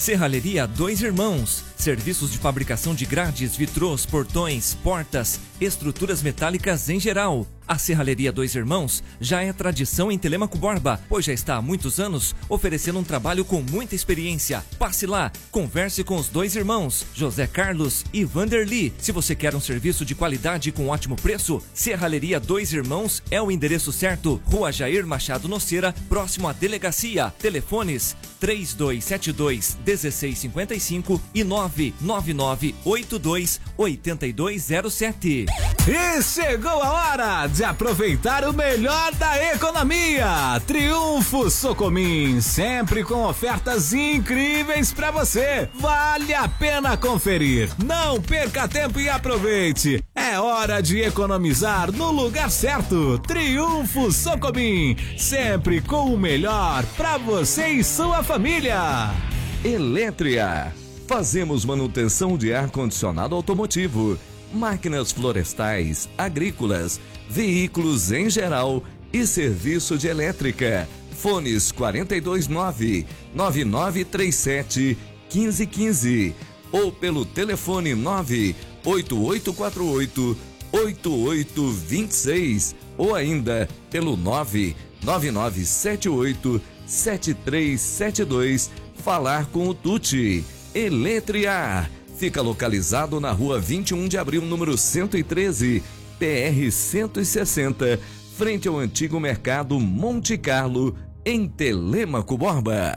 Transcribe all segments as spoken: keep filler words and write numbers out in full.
Serralheria Dois Irmãos. Serviços de fabricação de grades, vitrôs, portões, portas, estruturas metálicas em geral. A Serralheria Dois Irmãos já é tradição em Telêmaco Borba, pois já está há muitos anos oferecendo um trabalho com muita experiência. Passe lá, converse com os dois irmãos, José Carlos e Vanderly. Se você quer um serviço de qualidade com ótimo preço, Serralheria Dois Irmãos é o endereço certo. Rua Jair Machado Noceira, próximo à delegacia. Telefones três dois sete dois, um seis cinco cinco e nove nove nove oito dois oito dois zero sete. E chegou a hora de aproveitar o melhor da economia. Triunfo Socomim, sempre com ofertas incríveis para você. Vale a pena conferir. Não perca tempo e aproveite. É hora de economizar no lugar certo. Triunfo Socomim, sempre com o melhor para você e sua família. Eletria. Fazemos manutenção de ar-condicionado automotivo, máquinas florestais, agrícolas, veículos em geral e serviço de elétrica. Fones quatro dois nove, nove nove três sete, um cinco um cinco ou pelo telefone nove oito oito quatro oito, oito oito dois seis ou ainda pelo nove nove nove sete oito, sete três sete dois. Falar com o Tuti. Eletria. Fica localizado na rua vinte e um de abril, número cento e treze, P R cento e sessenta, frente ao antigo mercado Monte Carlo, em Telêmaco Borba.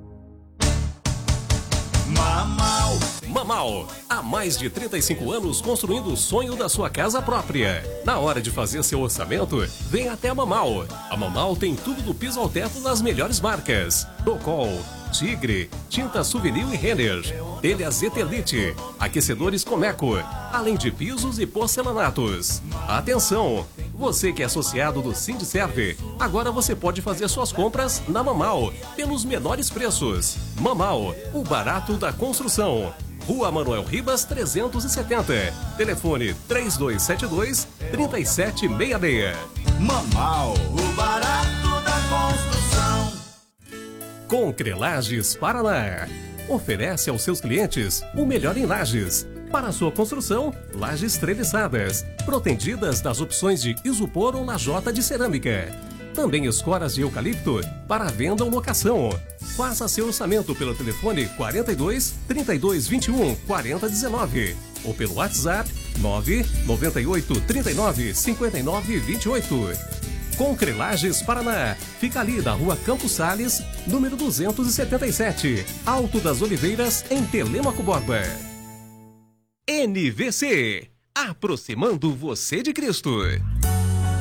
Mamal. Mamal, há mais de trinta e cinco anos construindo o sonho da sua casa própria. Na hora de fazer seu orçamento, vem até a Mamal. A Mamal tem tudo do piso ao teto das melhores marcas: Docol, Tigre, Tinta Souvenir e Renner, telhas Etelite, aquecedores Comeco, além de pisos e porcelanatos. Atenção! Você que é associado do Sindserve, agora você pode fazer suas compras na Mamal, pelos menores preços. Mamal, o barato da construção. Rua Manuel Ribas trezentos e setenta. Telefone três dois sete dois, três sete seis seis. Mamal, o barato da construção. Concrelages Paraná. Oferece aos seus clientes o melhor em lajes. Para sua construção, lajes treliçadas, protegidas das opções de isopor ou lajota de cerâmica. Também escoras de eucalipto para venda ou locação. Faça seu orçamento pelo telefone quarenta e dois, trinta e dois, vinte e um, quarenta, dezenove ou pelo WhatsApp nove nove oito, trinta e nove, cinquenta e nove, vinte e oito. Concrelages Paraná. Fica ali na rua Campos Sales, número duzentos e setenta e sete, Alto das Oliveiras, em Telêmaco Borba. N V C, aproximando você de Cristo.